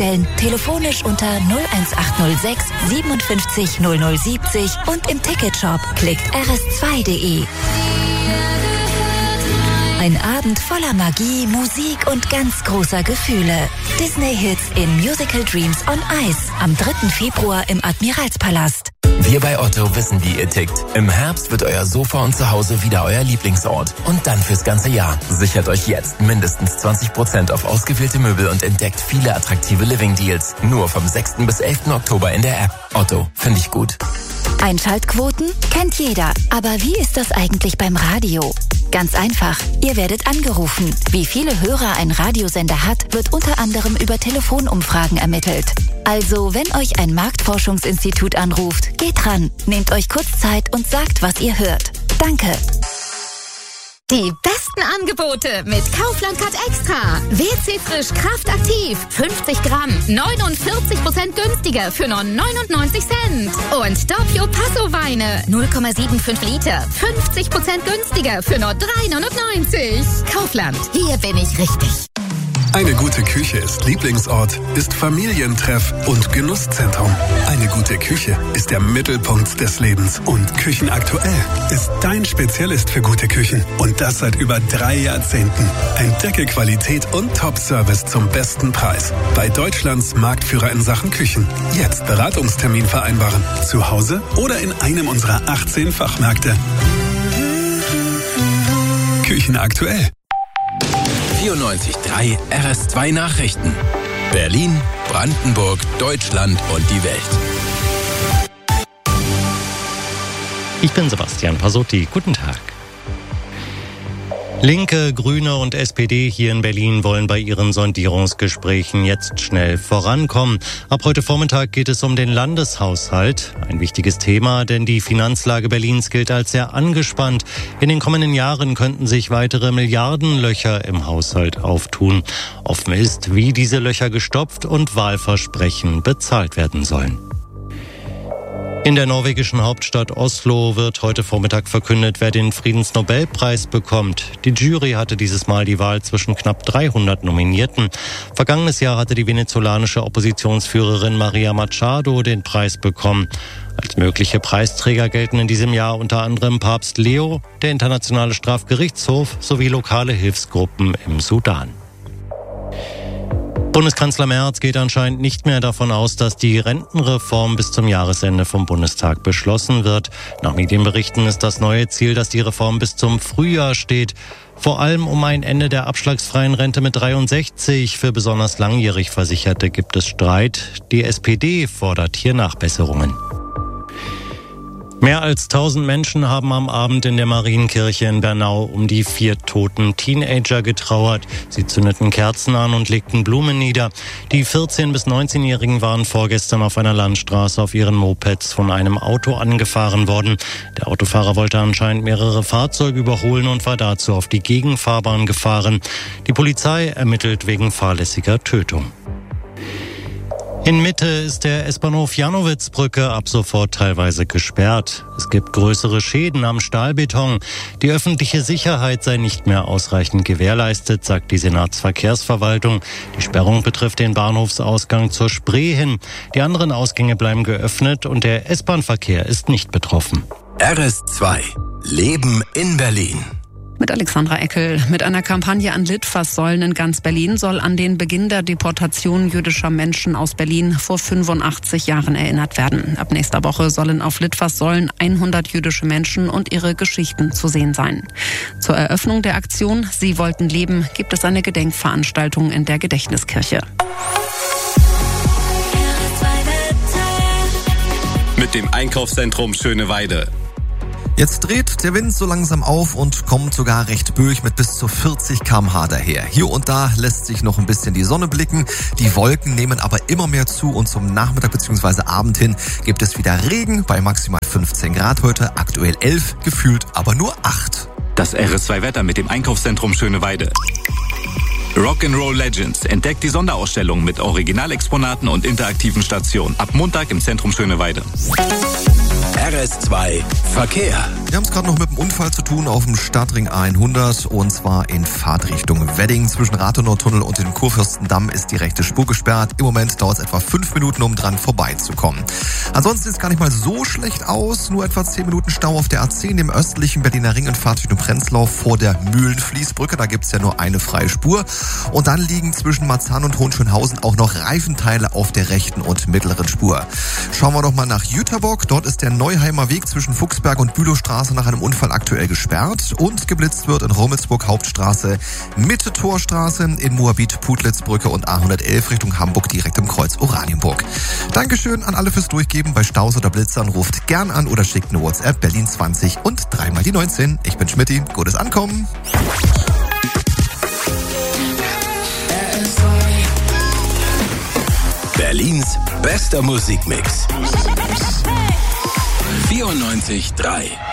bestellen telefonisch unter 01806 57 0070 und im Ticketshop klickt rs2.de. Ein Abend voller Magie, Musik und ganz großer Gefühle. Disney-Hits in Musical Dreams on Ice am 3. Februar im Admiralspalast. Wir bei Otto wissen, wie ihr tickt. Im Herbst wird euer Sofa und Zuhause wieder euer Lieblingsort. Und dann fürs ganze Jahr. Sichert euch jetzt mindestens 20% auf ausgewählte Möbel und entdeckt viele attraktive Living-Deals. Nur vom 6. bis 11. Oktober in der App. Otto, finde ich gut. Einschaltquoten kennt jeder. Aber wie ist das eigentlich beim Radio? Ganz einfach. Ihr werdet angerufen. Wie viele Hörer ein Radiosender hat, wird unter anderem über Telefonumfragen ermittelt. Also, wenn euch ein Marktforschungsinstitut anruft, geht ran, nehmt euch kurz Zeit und sagt, was ihr hört. Danke. Die besten Angebote mit Kaufland Card Extra. WC Frisch Kraftaktiv. 50 Gramm. 49% günstiger für nur 99 Cent. Und Doppio Passo Weine. 0,75 Liter. 50% günstiger für nur 3,99. Kaufland. Hier bin ich richtig. Eine gute Küche ist Lieblingsort, ist Familientreff und Genusszentrum. Eine gute Küche ist der Mittelpunkt des Lebens. Und Küchenaktuell ist dein Spezialist für gute Küchen. Und das seit über 3 Jahrzehnten. Entdecke Qualität und Top-Service zum besten Preis. Bei Deutschlands Marktführer in Sachen Küchen. Jetzt Beratungstermin vereinbaren. Zu Hause oder in einem unserer 18 Fachmärkte. Küchenaktuell. 94.3 RS2 Nachrichten. Berlin, Brandenburg, Deutschland und die Welt. Ich bin Sebastian Pasotti. Guten Tag. Linke, Grüne und SPD hier in Berlin wollen bei ihren Sondierungsgesprächen jetzt schnell vorankommen. Ab heute Vormittag geht es um den Landeshaushalt. Ein wichtiges Thema, denn die Finanzlage Berlins gilt als sehr angespannt. In den kommenden Jahren könnten sich weitere Milliardenlöcher im Haushalt auftun. Offen ist, wie diese Löcher gestopft und Wahlversprechen bezahlt werden sollen. In der norwegischen Hauptstadt Oslo wird heute Vormittag verkündet, wer den Friedensnobelpreis bekommt. Die Jury hatte dieses Mal die Wahl zwischen knapp 300 Nominierten. Vergangenes Jahr hatte die venezolanische Oppositionsführerin Maria Machado den Preis bekommen. Als mögliche Preisträger gelten in diesem Jahr unter anderem Papst Leo, der Internationale Strafgerichtshof sowie lokale Hilfsgruppen im Sudan. Bundeskanzler Merz geht anscheinend nicht mehr davon aus, dass die Rentenreform bis zum Jahresende vom Bundestag beschlossen wird. Nach Medienberichten ist das neue Ziel, dass die Reform bis zum Frühjahr steht. Vor allem um ein Ende der abschlagsfreien Rente mit 63 für besonders langjährig Versicherte gibt es Streit. Die SPD fordert hier Nachbesserungen. Mehr als 1000 Menschen haben am Abend in der Marienkirche in Bernau um die 4 toten Teenager getrauert. Sie zündeten Kerzen an und legten Blumen nieder. Die 14- bis 19-Jährigen waren vorgestern auf einer Landstraße auf ihren Mopeds von einem Auto angefahren worden. Der Autofahrer wollte anscheinend mehrere Fahrzeuge überholen und war dazu auf die Gegenfahrbahn gefahren. Die Polizei ermittelt wegen fahrlässiger Tötung. In Mitte ist der S-Bahnhof Janowitz-Brücke ab sofort teilweise gesperrt. Es gibt größere Schäden am Stahlbeton. Die öffentliche Sicherheit sei nicht mehr ausreichend gewährleistet, sagt die Senatsverkehrsverwaltung. Die Sperrung betrifft den Bahnhofsausgang zur Spree hin. Die anderen Ausgänge bleiben geöffnet und der S-Bahn-Verkehr ist nicht betroffen. RS2 Leben in Berlin. Mit Alexandra Eckel. Mit einer Kampagne an Litfaßsäulen in ganz Berlin soll an den Beginn der Deportation jüdischer Menschen aus Berlin vor 85 Jahren erinnert werden. Ab nächster Woche sollen auf Litfaßsäulen 100 jüdische Menschen und ihre Geschichten zu sehen sein. Zur Eröffnung der Aktion Sie wollten leben gibt es eine Gedenkveranstaltung in der Gedächtniskirche. Mit dem Einkaufszentrum Schöneweide. Jetzt dreht der Wind so langsam auf und kommt sogar recht böig mit bis zu 40 km/h daher. Hier und da lässt sich noch ein bisschen die Sonne blicken. Die Wolken nehmen aber immer mehr zu und zum Nachmittag bzw. Abend hin gibt es wieder Regen bei maximal 15 Grad heute, aktuell 11, gefühlt aber nur 8. Das RS2-Wetter mit dem Einkaufszentrum Schöneweide. Rock'n'Roll Legends entdeckt die Sonderausstellung mit Originalexponaten und interaktiven Stationen. Ab Montag im Zentrum Schöneweide. RS2 Verkehr. Wir haben es gerade noch mit einem Unfall zu tun auf dem Stadtring 100 und zwar in Fahrtrichtung Wedding. Zwischen Rathenow-Tunnel und dem Kurfürstendamm ist die rechte Spur gesperrt. Im Moment dauert es etwa 5 Minuten, um dran vorbeizukommen. Ansonsten sieht es gar nicht mal so schlecht aus. Nur etwa 10 Minuten Stau auf der A10 im östlichen Berliner Ring in Fahrtrichtung Prenzlau vor der Mühlenfließbrücke. Da gibt's ja nur eine freie Spur. Und dann liegen zwischen Marzahn und Hohenschönhausen auch noch Reifenteile auf der rechten und mittleren Spur. Schauen wir doch mal nach Jüterbock. Dort ist der Neuheimer Weg zwischen Fuchsberg und Bülowstraße nach einem Unfall aktuell gesperrt. Und geblitzt wird in Rummelsburg Hauptstraße, Mitte Torstraße, in Moabit Putlitz-Brücke und A111 Richtung Hamburg direkt im Kreuz Oranienburg. Dankeschön an alle fürs Durchgeben. Bei Staus oder Blitzern ruft gern an oder schickt eine WhatsApp Berlin 20 und 3 mal die 19. Ich bin Schmitty. Gutes Ankommen. Berlins bester Musikmix. 94.3